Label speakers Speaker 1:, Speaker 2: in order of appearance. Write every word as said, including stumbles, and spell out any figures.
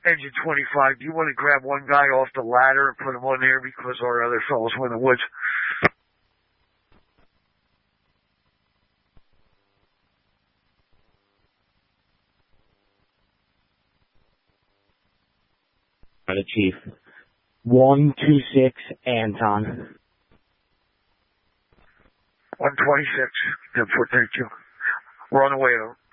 Speaker 1: Engine twenty-five, do you want to grab one guy off the ladder and put him on there because our other fellows were in the woods?
Speaker 2: The Chief. one two six Anton.
Speaker 1: one twenty-six, ten four thirty-two. We're on the way, though.